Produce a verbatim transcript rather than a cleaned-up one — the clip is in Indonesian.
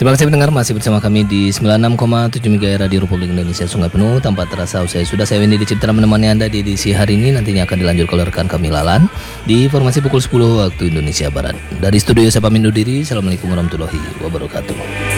Terima kasih pendengar, masih bersama kami di sembilan puluh enam koma tujuh MHz Radio Republik Indonesia. Sungai Penuh tanpa terasa usai sudah saya Wendy Dicipta menemani Anda di edisi hari ini. Nantinya akan dilanjutkan oleh rekan kami Lalan di informasi pukul sepuluh waktu Indonesia Barat. Dari studio saya pamit undur diri. Assalamualaikum warahmatullahi wabarakatuh.